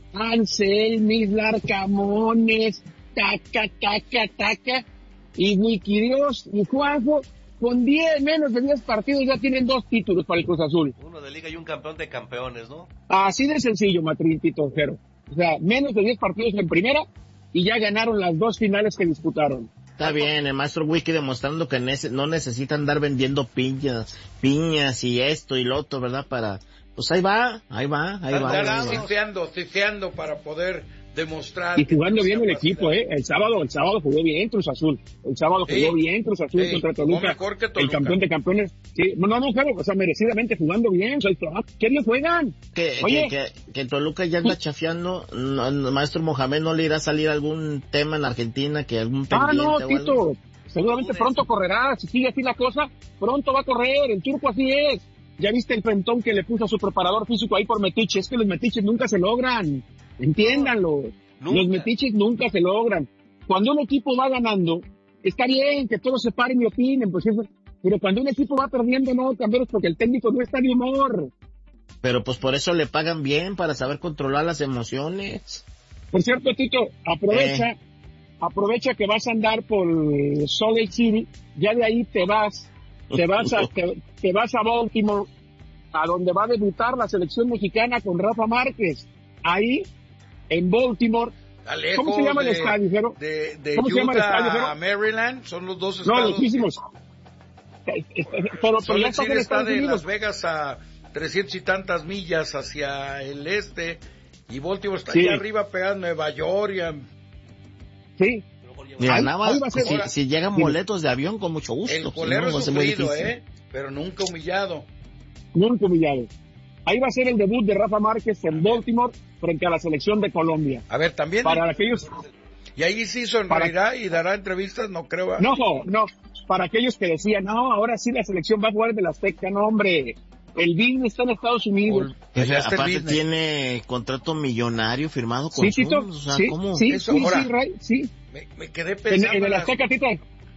Anselmis, Larcamones, taca, taca, taca, y Wikidios y Juanjo, con diez, menos de diez partidos ya tienen dos títulos para el Cruz Azul. Uno de liga y un campeón de campeones, ¿no? Así de sencillo, Matrín, Tito Jero. O sea, menos de diez partidos en primera y ya ganaron las dos finales que disputaron. Está bien, el maestro Wiki demostrando que nece- no necesita andar vendiendo piñas, piñas y esto y lo otro, ¿verdad? Para, pues ahí va, ahí va, ahí va. Están ahí va. cifeando, cifeando para poder demostrar. Y jugando que bien el capacidad. equipo, ¿eh? El sábado, el sábado jugó bien Cruz Azul. El sábado Sí. jugó bien Cruz Azul Sí, contra jugó Toluca. mejor que El Toluca. campeón de campeones. Sí, no, no, claro, o sea, merecidamente jugando bien. O sea, ¿qué bien juegan? Que, Oye. que, que, que Toluca ya anda chafiando, no, no, maestro Mohamed, ¿no le irá a salir algún tema en Argentina, que algún Ah, pendiente no, o algo? Tito. Seguramente pronto correrá. Si sigue así la cosa, pronto va a correr. El turco así es. Ya viste el pentón que le puso a su preparador físico ahí por metiche. Es que los metiches nunca se logran. Entiéndanlo. Nunca. Los metiches nunca se logran. Cuando un equipo va ganando, está bien que todos se paren y opinen, pues eso, pero cuando un equipo va perdiendo, no, cambios, porque el técnico no está de humor. Pero pues por eso le pagan bien, para saber controlar las emociones. Por cierto, Tito, aprovecha, Eh. aprovecha que vas a andar por Salt Lake City, ya de ahí te vas, te vas a, te, te vas a Baltimore, a donde va a debutar la selección mexicana con Rafa Márquez. Ahí, en Baltimore. Está lejos ¿Cómo se llama el de- estadio, Jero? De, de ¿Cómo se llama el Utah estadio, Jero? a Maryland, son los dos No, estados. lejísimos. Pero, pero Salt ya Lake estás City en está Estados de Unidos. Las Vegas a trescientas y tantas millas hacia el este, y Baltimore está Sí. allá arriba pegado a Nueva York y a- Sí. Mira, Ahí- nada más, ahí va a ser- si, ahora- si llegan Dime. boletos de avión, con mucho gusto. el si colero no, va a es ser muy sufrido, difícil. ¿eh? Pero nunca humillado. Nunca humillado. Ahí va a ser el debut de Rafa Márquez en Baltimore frente a la selección de Colombia. A ver, también. Para aquellos, Y ahí sí sonreirá y dará entrevistas, no creo. ¿eh? no, no, para aquellos que decían, no, ahora sí la selección va a jugar de la Azteca, no, hombre, el Disney está en Estados Unidos. Ol- allá está el Aparte business. tiene contrato millonario firmado con Sí, Tito, Zoom, o sea, sí, ¿cómo? sí, Eso, sí, ahora. sí, Ray, sí. Me, me quedé En, pensando. en el las- Azteca, Tito,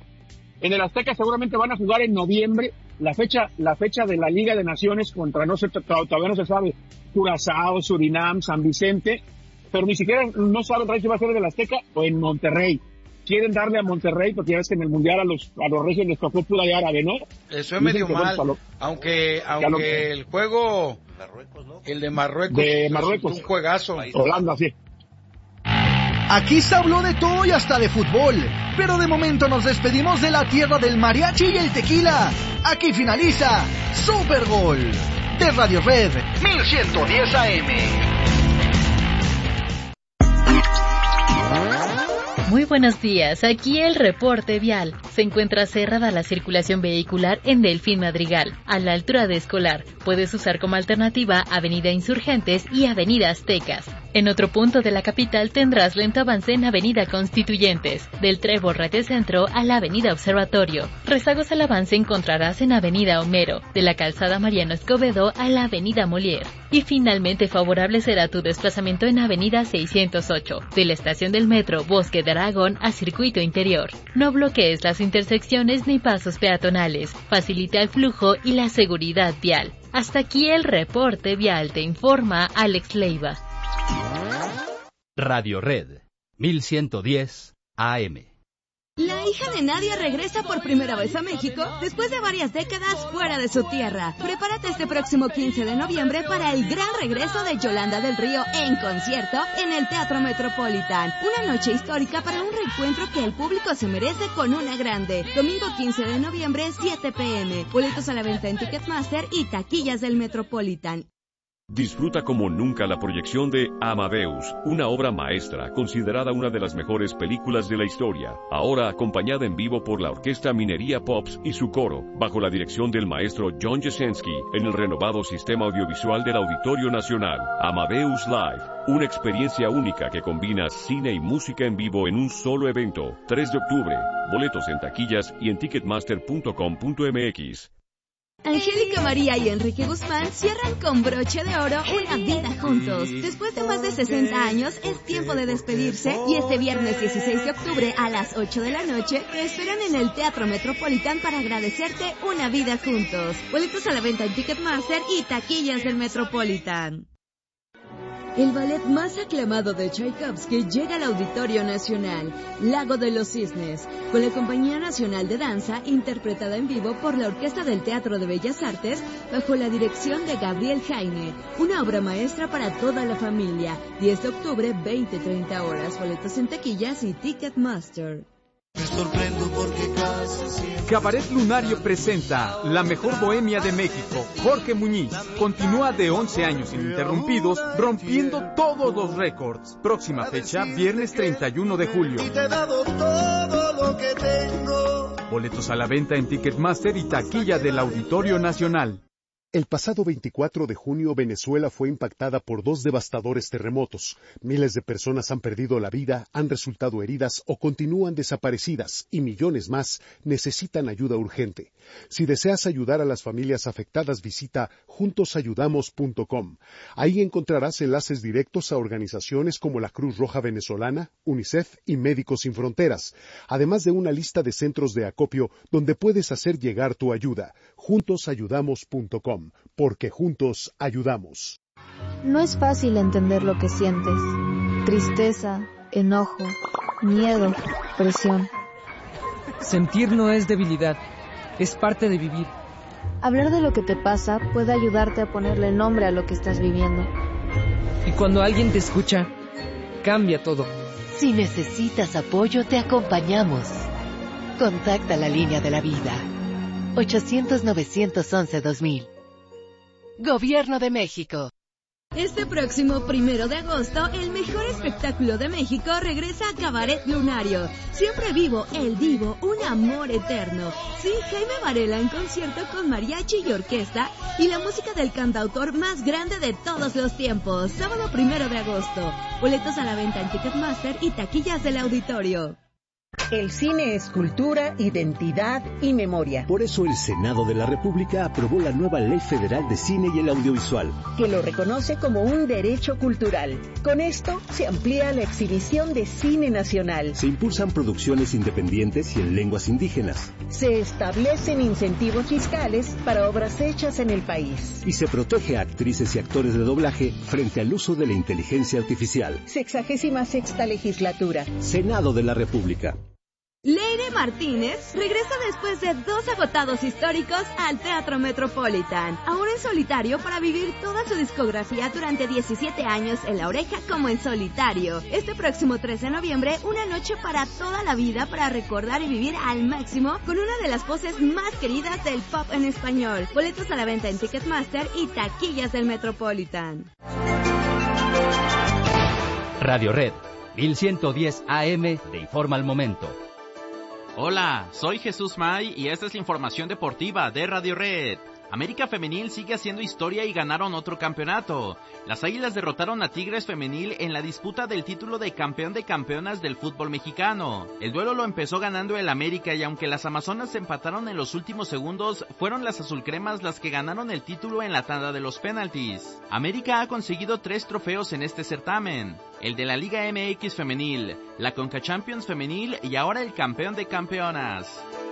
en el Azteca seguramente van a jugar en noviembre, la fecha, la fecha de la Liga de Naciones contra, no sé, to- todavía no se sabe, Curazao, Surinam, San Vicente, pero ni siquiera no saben, Ray, si va a ser en el Azteca o en Monterrey. Quieren darle a Monterrey porque ya ves que en el Mundial a los, a los Reyes les tocó pura y árabe, ¿no? Eso es Dicen medio que, bueno, mal. para lo- Aunque, lo- aunque el juego, Marruecos, ¿no? el de Marruecos, De resultó Marruecos. un juegazo. País. Holanda, sí. Aquí se habló de todo y hasta de fútbol, pero de momento nos despedimos de la tierra del mariachi y el tequila. Aquí finaliza Super Gol de Radio Red mil ciento diez A M. Muy buenos días, aquí el reporte vial. Se encuentra cerrada la circulación vehicular en Delfín Madrigal, a la altura de Escolar. Puedes usar como alternativa Avenida Insurgentes y Avenida Aztecas. En otro punto de la capital tendrás lento avance en Avenida Constituyentes, del Trébol Rete Centro a la Avenida Observatorio. Rezagos al avance encontrarás en Avenida Homero, de la Calzada Mariano Escobedo a la Avenida Molière. Y finalmente favorable será tu desplazamiento en Avenida seiscientos ocho, de la estación del metro Bosque de Aragón a Circuito Interior. No bloquees las intersecciones ni pasos peatonales. Facilita el flujo y la seguridad vial. Hasta aquí el reporte vial, te informa Alex Leiva. Radio Red mil ciento diez A M. La hija de Nadia regresa por primera vez a México después de varias décadas fuera de su tierra. Prepárate este próximo quince de noviembre para el gran regreso de Yolanda del Río en concierto en el Teatro Metropolitan. Una noche histórica para un reencuentro que el público se merece con una grande. Domingo quince de noviembre, siete p m Boletos a la venta en Ticketmaster y taquillas del Metropolitan. Disfruta como nunca la proyección de Amadeus, una obra maestra considerada una de las mejores películas de la historia, ahora acompañada en vivo por la Orquesta Minería Pops y su coro, bajo la dirección del maestro John Jasenski, en el renovado sistema audiovisual del Auditorio Nacional. Amadeus Live, una experiencia única que combina cine y música en vivo en un solo evento. tres de octubre, boletos en taquillas y en ticketmaster punto com punto m x. Angélica María y Enrique Guzmán cierran con broche de oro una vida juntos. Después de más de sesenta años, es tiempo de despedirse y este viernes dieciséis de octubre a las ocho de la noche te esperan en el Teatro Metropolitan para agradecerte una vida juntos. Boletos a la venta en Ticketmaster y taquillas del Metropolitan. El ballet más aclamado de Tchaikovsky llega al Auditorio Nacional, Lago de los Cisnes, con la Compañía Nacional de Danza, interpretada en vivo por la Orquesta del Teatro de Bellas Artes, bajo la dirección de Gabriel Jaime. Una obra maestra para toda la familia. diez de octubre, veinte a treinta horas. Boletos en taquillas y Ticketmaster. Me sorprendo porque casi siempre... Cabaret Lunario presenta La Mejor Bohemia de México. Jorge Muñiz continúa de once años ininterrumpidos, rompiendo todos los récords. Próxima fecha, viernes treinta y uno de julio. Y te he dado todo lo que tengo. Boletos a la venta en Ticketmaster y taquilla del Auditorio Nacional. El pasado veinticuatro de junio, Venezuela fue impactada por dos devastadores terremotos. Miles de personas han perdido la vida, han resultado heridas o continúan desaparecidas, y millones más necesitan ayuda urgente. Si deseas ayudar a las familias afectadas, visita juntos ayudamos punto com. Ahí encontrarás enlaces directos a organizaciones como la Cruz Roja Venezolana, UNICEF y Médicos Sin Fronteras, además de una lista de centros de acopio donde puedes hacer llegar tu ayuda. juntos ayudamos punto com. Porque juntos ayudamos. No es fácil entender lo que sientes. Tristeza, enojo, miedo, presión. Sentir no es debilidad, es parte de vivir. Hablar de lo que te pasa puede ayudarte a ponerle nombre a lo que estás viviendo. Y cuando alguien te escucha, cambia todo. Si necesitas apoyo, te acompañamos. Contacta la línea de la vida. ochocientos, novecientos once, dos mil. Gobierno de México. Este próximo primero de agosto, el mejor espectáculo de México regresa a Cabaret Lunario. Siempre vivo, el Divo, un amor eterno. Sí, Jaime Varela en concierto con mariachi y orquesta y la música del cantautor más grande de todos los tiempos. Sábado primero de agosto. Boletos a la venta en Ticketmaster y taquillas del auditorio. El cine es cultura, identidad y memoria. Por eso el Senado de la República aprobó la nueva Ley Federal de Cine y el Audiovisual, que lo reconoce como un derecho cultural. Con esto se amplía la exhibición de cine nacional. Se impulsan producciones independientes y en lenguas indígenas. Se establecen incentivos fiscales para obras hechas en el país. Y se protege a actrices y actores de doblaje frente al uso de la inteligencia artificial. Sexagésima sexta legislatura. Senado de la República. Leire Martínez regresa después de dos agotados históricos al Teatro Metropolitan, ahora en solitario para vivir toda su discografía durante diecisiete años en La Oreja como en solitario. Este próximo tres de noviembre, una noche para toda la vida para recordar y vivir al máximo con una de las voces más queridas del pop en español. Boletos a la venta en Ticketmaster y taquillas del Metropolitan. Radio Red, mil ciento diez A M, te informa al momento. Hola, soy Jesús May y esta es la información deportiva de Radio Red. América Femenil sigue haciendo historia y ganaron otro campeonato. Las Águilas derrotaron a Tigres Femenil en la disputa del título de campeón de campeonas del fútbol mexicano. El duelo lo empezó ganando el América y aunque las Amazonas empataron en los últimos segundos, fueron las azulcremas las que ganaron el título en la tanda de los penaltis. América ha conseguido tres trofeos en este certamen: el de la Liga M X Femenil, la Conca Champions Femenil y ahora el campeón de campeonas.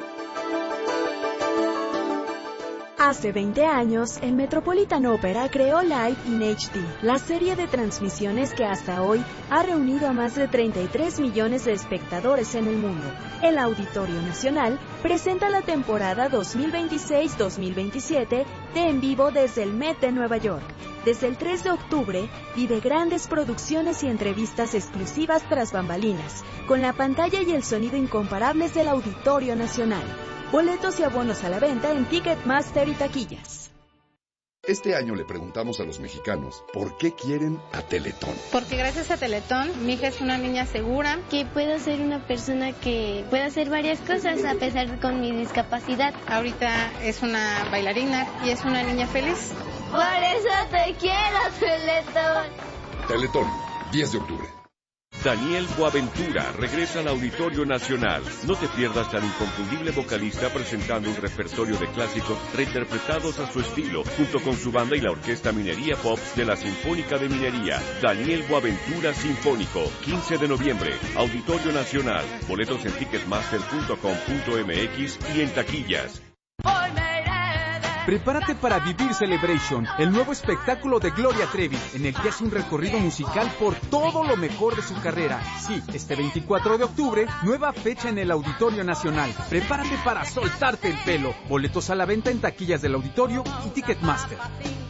Hace veinte años, el Metropolitan Opera creó Live in H D, la serie de transmisiones que hasta hoy ha reunido a más de treinta y tres millones de espectadores en el mundo. El Auditorio Nacional presenta la temporada dos mil veintiséis dos mil veintisiete de En Vivo desde el Met de Nueva York. Desde el tres de octubre, vive grandes producciones y entrevistas exclusivas tras bambalinas, con la pantalla y el sonido incomparables del Auditorio Nacional. Boletos y abonos a la venta en Ticketmaster y taquillas. Este año le preguntamos a los mexicanos por qué quieren a Teletón. Porque gracias a Teletón, mi hija es una niña segura. Que puedo ser una persona que pueda hacer varias cosas a pesar de con mi discapacidad. Ahorita es una bailarina y es una niña feliz. Por eso te quiero, Teletón. Teletón, diez de octubre. Daniel Boaventura regresa al Auditorio Nacional. No te pierdas al inconfundible vocalista presentando un repertorio de clásicos reinterpretados a su estilo, junto con su banda y la Orquesta Minería Pops de la Sinfónica de Minería. Daniel Boaventura Sinfónico, quince de noviembre, Auditorio Nacional. Boletos en ticketmaster punto com punto m x y en taquillas. Prepárate para vivir Celebration, el nuevo espectáculo de Gloria Trevi, en el que hace un recorrido musical por todo lo mejor de su carrera. Sí, este veinticuatro de octubre, nueva fecha en el Auditorio Nacional. Prepárate para soltarte el pelo. Boletos a la venta en taquillas del auditorio y Ticketmaster.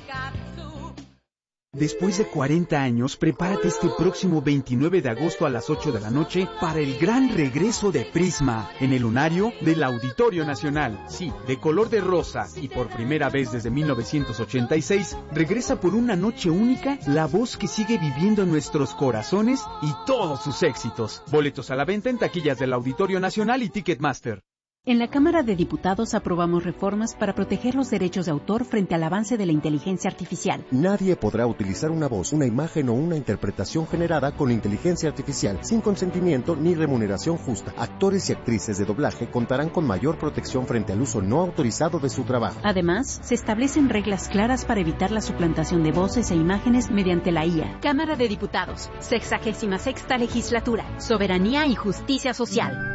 Después de cuarenta años, prepárate este próximo veintinueve de agosto a las ocho de la noche para el gran regreso de Prisma en el lunario del Auditorio Nacional. Sí, de color de rosa y por primera vez desde mil novecientos ochenta y seis, regresa por una noche única la voz que sigue viviendo en nuestros corazones y todos sus éxitos. Boletos a la venta en taquillas del Auditorio Nacional y Ticketmaster. En la Cámara de Diputados aprobamos reformas para proteger los derechos de autor frente al avance de la inteligencia artificial. Nadie podrá utilizar una voz, una imagen o una interpretación generada con inteligencia artificial sin consentimiento ni remuneración justa. Actores y actrices de doblaje contarán con mayor protección frente al uso no autorizado de su trabajo. Además, se establecen reglas claras para evitar la suplantación de voces e imágenes mediante la I A. Cámara de Diputados, sexagésima sexta legislatura, soberanía y justicia social.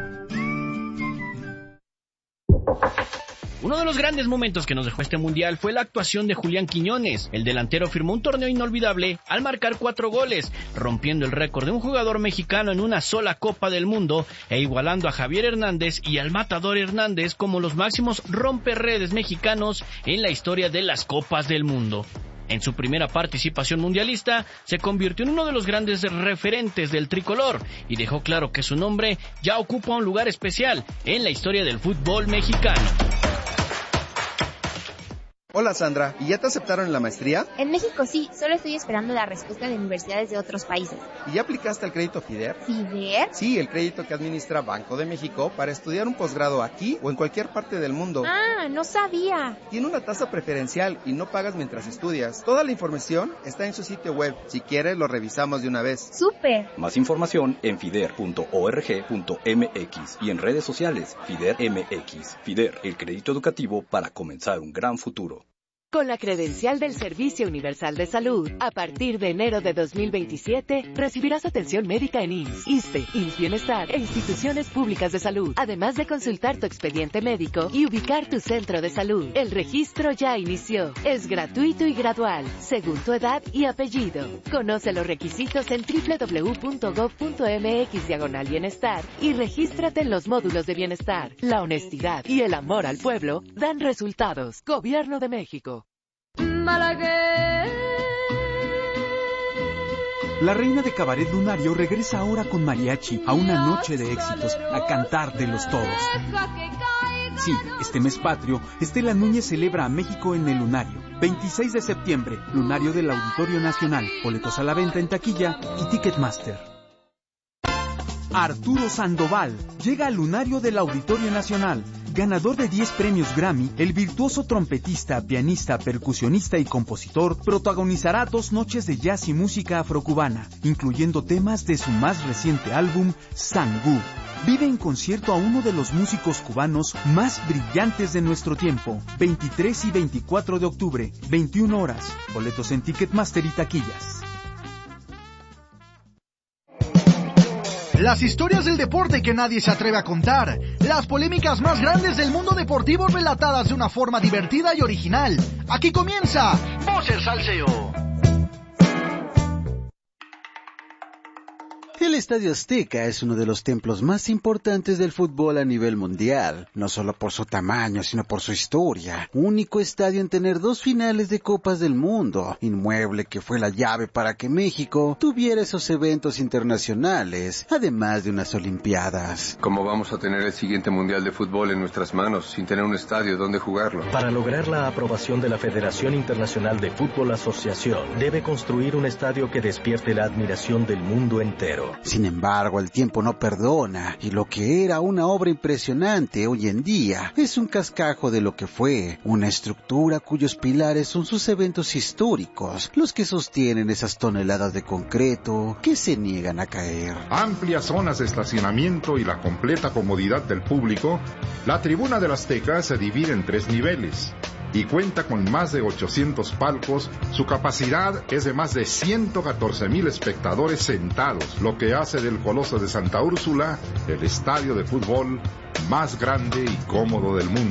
Uno de los grandes momentos que nos dejó este mundial fue la actuación de Julián Quiñones. El delantero firmó un torneo inolvidable al marcar cuatro goles, rompiendo el récord de un jugador mexicano en una sola Copa del Mundo e igualando a Javier Hernández y al Matador Hernández como los máximos romperredes mexicanos en la historia de las Copas del Mundo. En su primera participación mundialista, se convirtió en uno de los grandes referentes del tricolor y dejó claro que su nombre ya ocupa un lugar especial en la historia del fútbol mexicano. Hola Sandra, ¿y ya te aceptaron en la maestría? En México sí, solo estoy esperando la respuesta de universidades de otros países. ¿Y ya aplicaste al crédito FIDER? ¿FIDER? Sí, el crédito que administra Banco de México para estudiar un posgrado aquí o en cualquier parte del mundo. Ah, no sabía. Tiene una tasa preferencial y no pagas mientras estudias. Toda la información está en su sitio web. Si quieres, lo revisamos de una vez. ¡Súper! Más información en fider punto org punto mx y en redes sociales FIDER M X. FIDER, el crédito educativo para comenzar un gran futuro. Con la credencial del Servicio Universal de Salud, a partir de enero de dos mil veintisiete, recibirás atención médica en I M S S, ISSSTE, I M S S Bienestar e instituciones públicas de salud, además de consultar tu expediente médico y ubicar tu centro de salud. El registro ya inició. Es gratuito y gradual, según tu edad y apellido. Conoce los requisitos en doble u doble u doble u punto gob punto mx diagonal bienestar y regístrate en los módulos de bienestar. La honestidad y el amor al pueblo dan resultados. Gobierno de México. La reina de cabaret lunario regresa ahora con mariachi a una noche de éxitos, a cantar de los todos. Sí, este mes patrio, Estela Núñez celebra a México en el lunario. veintiséis de septiembre, lunario del Auditorio Nacional. Boletos a la venta en taquilla y Ticketmaster. Arturo Sandoval llega al lunario del Auditorio Nacional. Ganador de diez premios Grammy, el virtuoso trompetista, pianista, percusionista y compositor protagonizará dos noches de jazz y música afrocubana, incluyendo temas de su más reciente álbum, Sangú. Vive en concierto a uno de los músicos cubanos más brillantes de nuestro tiempo. veintitrés y veinticuatro de octubre, veintiuna horas. Boletos en Ticketmaster y taquillas. Las historias del deporte que nadie se atreve a contar. Las polémicas más grandes del mundo deportivo relatadas de una forma divertida y original. Aquí comienza Voces Salseo. El Estadio Azteca es uno de los templos más importantes del fútbol a nivel mundial, no solo por su tamaño, sino por su historia. Único estadio en tener dos finales de Copas del Mundo, inmueble que fue la llave para que México tuviera esos eventos internacionales, además de unas Olimpiadas. ¿Cómo vamos a tener el siguiente Mundial de Fútbol en nuestras manos sin tener un estadio donde jugarlo? Para lograr la aprobación de la Federación Internacional de Fútbol Asociación, debe construir un estadio que despierte la admiración del mundo entero. Sin embargo, el tiempo no perdona, y lo que era una obra impresionante hoy en día es un cascajo de lo que fue, una estructura cuyos pilares son sus eventos históricos, los que sostienen esas toneladas de concreto que se niegan a caer. Amplias zonas de estacionamiento y la completa comodidad del público, la tribuna del Azteca se divide en tres niveles y cuenta con más de ochocientos palcos. Su capacidad es de más de ciento catorce mil espectadores sentados, lo que hace del Coloso de Santa Úrsula el estadio de fútbol más grande y cómodo del mundo.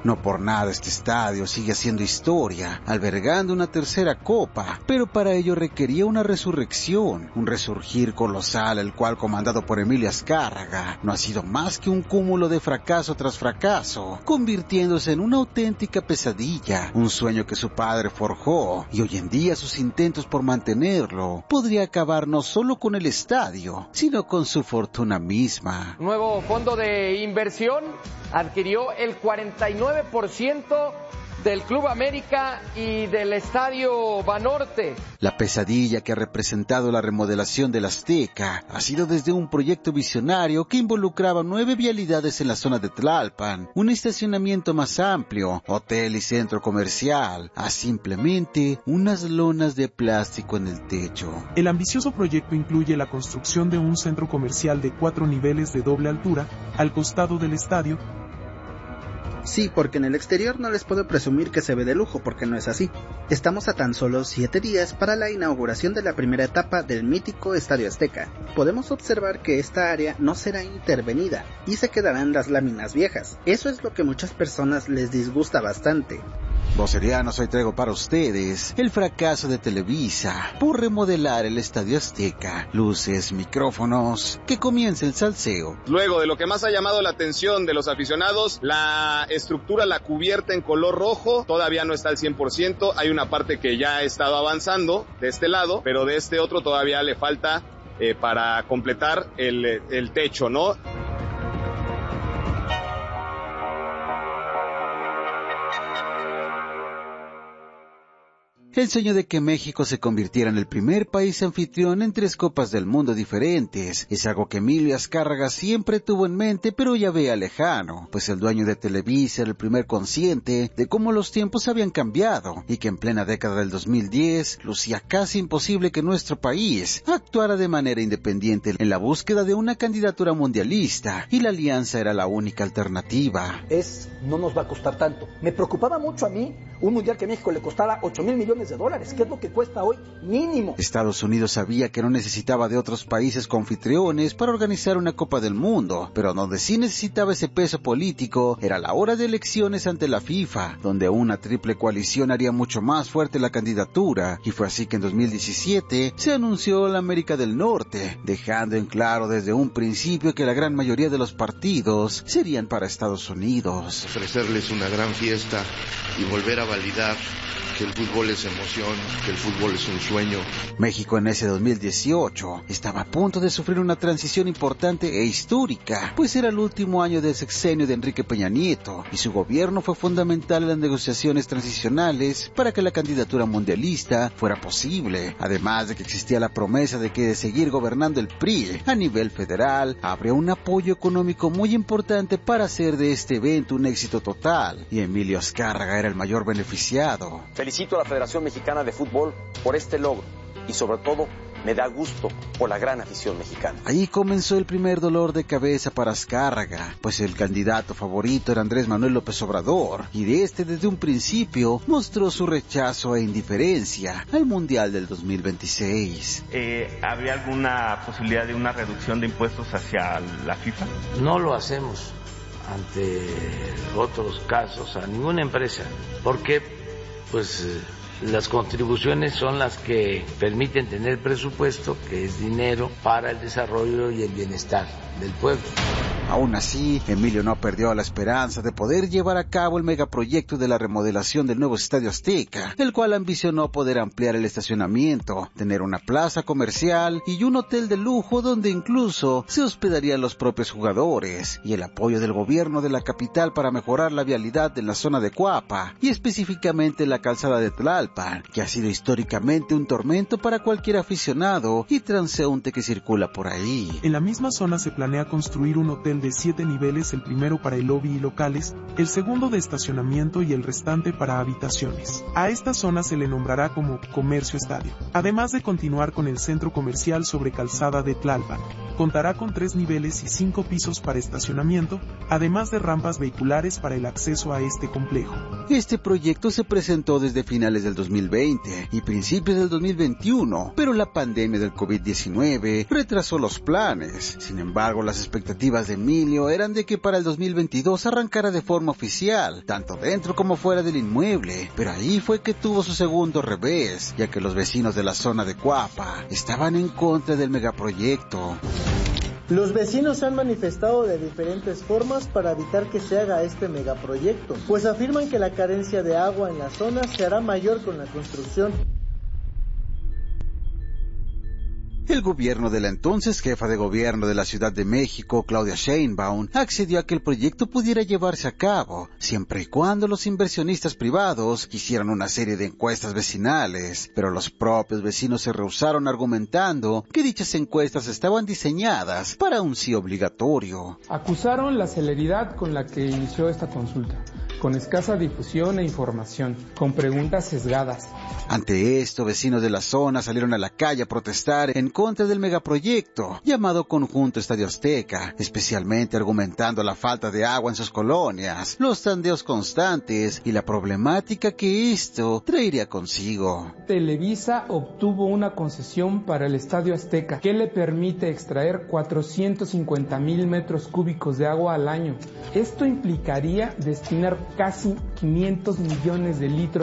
No por nada este estadio sigue haciendo historia, albergando una tercera copa, pero para ello requería una resurrección, un resurgir colosal, el cual, comandado por Emilio Azcárraga, no ha sido más que un cúmulo de fracaso tras fracaso, convirtiéndose en una auténtica pesadilla, un sueño que su padre forjó, y hoy en día sus intentos por mantenerlo podría acabar no solo con el estadio, sino con su fortuna misma. Nuevo fondo de inversión adquirió el cuarenta y nueve por ciento del Club América y del Estadio Banorte. La pesadilla que ha representado la remodelación del Azteca ha sido desde un proyecto visionario que involucraba nueve vialidades en la zona de Tlalpan, un estacionamiento más amplio, hotel y centro comercial, a simplemente unas lonas de plástico en el techo. El ambicioso proyecto incluye la construcción de un centro comercial de cuatro niveles de doble altura al costado del estadio. Sí, porque en el exterior no les puedo presumir que se ve de lujo, porque no es así. Estamos a tan solo siete días para la inauguración de la primera etapa del mítico Estadio Azteca. Podemos observar que esta área no será intervenida y se quedarán las láminas viejas. Eso es lo que muchas personas les disgusta bastante. Vocerianos, hoy traigo para ustedes el fracaso de Televisa por remodelar el Estadio Azteca. Luces, micrófonos, que comience el salseo. Luego de lo que más ha llamado la atención de los aficionados, la estructura, la cubierta en color rojo, todavía no está al cien por ciento. Hay una parte que ya ha estado avanzando de este lado, pero de este otro todavía le falta eh, para completar el, el techo, ¿no? El sueño de que México se convirtiera en el primer país anfitrión en tres copas del mundo diferentes es algo que Emilio Azcárraga siempre tuvo en mente, pero ya veía lejano, pues el dueño de Televisa era el primer consciente de cómo los tiempos habían cambiado y que en plena década del dos mil diez lucía casi imposible que nuestro país actuara de manera independiente en la búsqueda de una candidatura mundialista, y la alianza era la única alternativa. Es, no nos va a costar tanto. Me preocupaba mucho a mí un mundial que a México le costara ocho mil millones de dólares, que es lo que cuesta hoy mínimo. Estados Unidos sabía que no necesitaba de otros países confitriones para organizar una Copa del Mundo, pero donde sí necesitaba ese peso político era la hora de elecciones ante la FIFA, donde una triple coalición haría mucho más fuerte la candidatura, y fue así que en dos mil diecisiete se anunció la América del Norte, dejando en claro desde un principio que la gran mayoría de los partidos serían para Estados Unidos. Ofrecerles una gran fiesta y volver a validar que el fútbol es emoción, que el fútbol es un sueño. México en ese dos mil dieciocho estaba a punto de sufrir una transición importante e histórica, pues era el último año del sexenio de Enrique Peña Nieto, y su gobierno fue fundamental en las negociaciones transicionales para que la candidatura mundialista fuera posible, además de que existía la promesa de que de seguir gobernando el P R I a nivel federal, habría un apoyo económico muy importante para hacer de este evento un éxito total, y Emilio Azcárraga era el mayor beneficiado. Felicito a la Federación Mexicana de Fútbol por este logro y sobre todo me da gusto por la gran afición mexicana. Ahí comenzó el primer dolor de cabeza para Azcárraga, pues el candidato favorito era Andrés Manuel López Obrador, y de este desde un principio mostró su rechazo e indiferencia al Mundial del dos mil veintiséis. Eh, ¿Habría alguna posibilidad de una reducción de impuestos hacia la FIFA? No lo hacemos ante otros casos a ninguna empresa, porque pues las contribuciones son las que permiten tener presupuesto, que es dinero para el desarrollo y el bienestar del pueblo. Aún así, Emilio no perdió la esperanza de poder llevar a cabo el megaproyecto de la remodelación del nuevo Estadio Azteca, el cual ambicionó poder ampliar el estacionamiento, tener una plaza comercial y un hotel de lujo donde incluso se hospedarían los propios jugadores, y el apoyo del gobierno de la capital para mejorar la vialidad en la zona de Cuapa y específicamente la calzada de Tlalpan, que ha sido históricamente un tormento para cualquier aficionado y transeúnte que circula por ahí. En la misma zona se planea construir un hotel de siete niveles, el primero para el lobby y locales, el segundo de estacionamiento y el restante para habitaciones. A esta zona se le nombrará como Comercio Estadio, además de continuar con el centro comercial sobre calzada de Tlalpan. contará con tres niveles y cinco pisos para estacionamiento, además de rampas vehiculares para el acceso a este complejo. Este proyecto se presentó desde finales del dos mil veinte y principios del dos mil veintiuno, pero la pandemia del COVID diecinueve retrasó los planes. Sin embargo, las expectativas de Emilio eran de que para el dos mil veintidós arrancara de forma oficial, tanto dentro como fuera del inmueble, pero ahí fue que tuvo su segundo revés, ya que los vecinos de la zona de Cuapa estaban en contra del megaproyecto. Los vecinos han manifestado de diferentes formas para evitar que se haga este megaproyecto, pues afirman que la carencia de agua en la zona se hará mayor con la construcción. El gobierno de la entonces jefa de gobierno de la Ciudad de México, Claudia Sheinbaum, accedió a que el proyecto pudiera llevarse a cabo, siempre y cuando los inversionistas privados hicieran una serie de encuestas vecinales, pero los propios vecinos se rehusaron argumentando que dichas encuestas estaban diseñadas para un sí obligatorio. Acusaron la celeridad con la que inició esta consulta, con escasa difusión e información, con preguntas sesgadas. Ante esto, vecinos de la zona salieron a la calle a protestar en contra del megaproyecto llamado Conjunto Estadio Azteca, especialmente argumentando la falta de agua en sus colonias, los tandeos constantes y la problemática que esto traería consigo. Televisa obtuvo una concesión para el Estadio Azteca que le permite extraer cuatrocientos cincuenta mil metros cúbicos de agua al año. Esto implicaría destinar casi quinientos millones de litros